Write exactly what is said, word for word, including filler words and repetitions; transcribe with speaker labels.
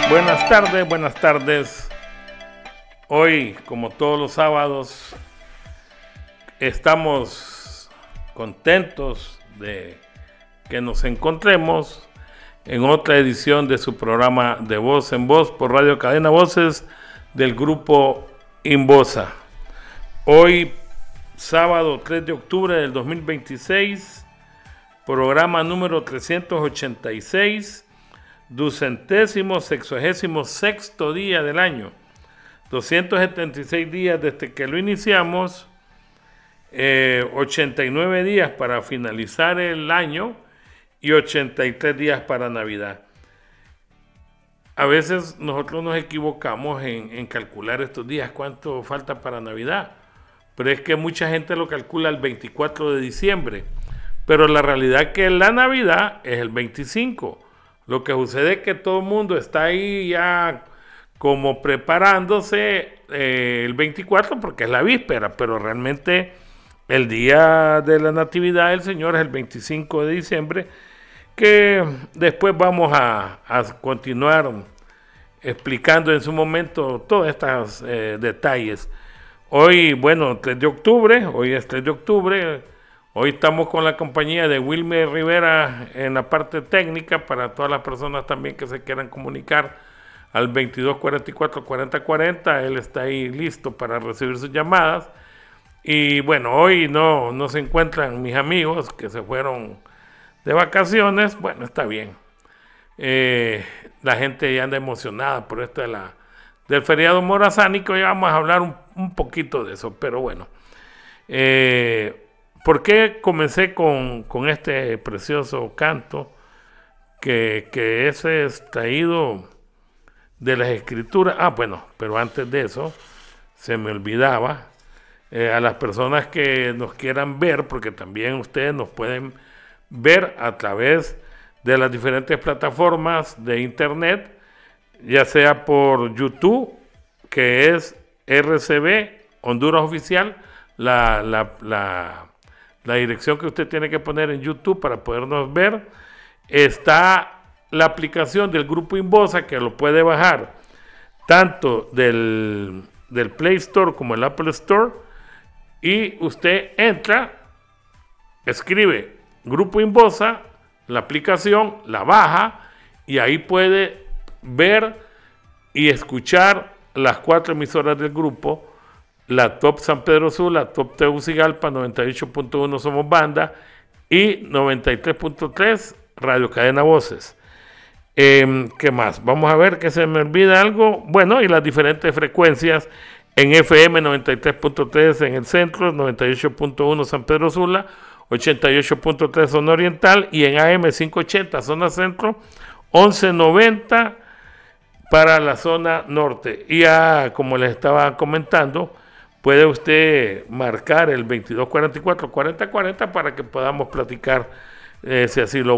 Speaker 1: Buenas tardes, buenas tardes. Hoy, como todos los sábados, estamos contentos de que nos encontremos en otra edición de su programa De Voz en Voz por Radio Cadena Voces del grupo Invoza. Hoy, sábado tres de octubre del dos mil veintiséis, programa número trescientos ochenta y seis, ducentésimo sexagésimo sexto día del año, doscientos setenta y seis días desde que lo iniciamos, eh, ochenta y nueve días para finalizar el año y ochenta y tres días para Navidad. A veces nosotros nos equivocamos en, en calcular estos días, cuánto falta para Navidad, pero es que mucha gente lo calcula el veinticuatro de diciembre, pero la realidad es que la Navidad es el veinticinco. Lo que sucede es que todo el mundo está ahí ya como preparándose eh, el veinticuatro porque es la víspera, pero realmente el día de la Natividad del Señor es el veinticinco de diciembre, que después vamos a, a continuar explicando en su momento todos estos eh, detalles. Hoy, bueno, tres de octubre, hoy es tres de octubre, hoy estamos con la compañía de Wilmer Rivera en la parte técnica para todas las personas también que se quieran comunicar al veintidós cuarenta y cuatro cuarenta cuarenta, él está ahí listo para recibir sus llamadas. Y bueno, hoy no, no se encuentran mis amigos que se fueron de vacaciones. Bueno, está bien. Eh, la gente ya anda emocionada por esto de la, del feriado morazánico, y vamos a hablar un, un poquito de eso, pero bueno. Eh, ¿Por qué comencé con, con este precioso canto que, que es extraído de las escrituras? Ah, bueno, pero antes de eso, se me olvidaba, eh, a las personas que nos quieran ver, porque también ustedes nos pueden ver a través de las diferentes plataformas de internet, ya sea por YouTube, que es R C B Honduras Oficial, la, la, la, la dirección que usted tiene que poner en YouTube para podernos ver. Está la aplicación del grupo Invoza, que lo puede bajar tanto del, del Play Store como el Apple Store, y usted entra, escribe Grupo Invoza, la aplicación, la baja, y ahí puede ver y escuchar las cuatro emisoras del grupo: la Top San Pedro Sula, la Top Tegucigalpa, noventa y ocho punto uno Somos Banda y noventa y tres punto tres Radio Cadena Voces. Eh, ¿Qué más? Vamos a ver que se me olvida algo. Bueno, y las diferentes frecuencias en F M noventa y tres punto tres en el centro, noventa y ocho punto uno San Pedro Sula, ochenta y ocho punto tres zona oriental, y en A M quinientos ochenta zona centro, once noventa para la zona norte. Y ya, como les estaba comentando, puede usted marcar el veintidós cuarenta y cuatro cuarenta cuarenta para que podamos platicar, eh, si así lo